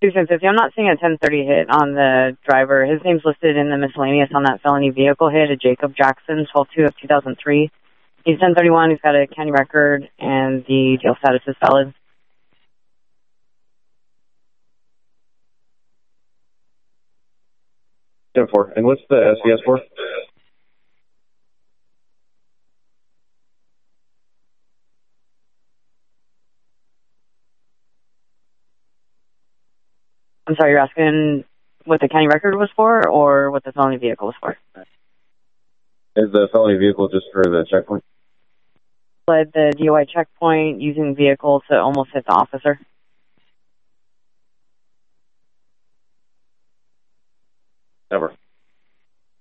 250. I'm not seeing a 1030 hit on the driver. His name's listed in the miscellaneous on that felony vehicle hit, a Jacob Jackson, 12-2 of 2003. He's 1031. He's got a county record, and the jail status is valid. And what's the SVS for? I'm sorry, you're asking what the county record was for or what the felony vehicle was for? Is the felony vehicle just for the checkpoint? Led the DUI checkpoint using vehicle to almost hit the officer. Never.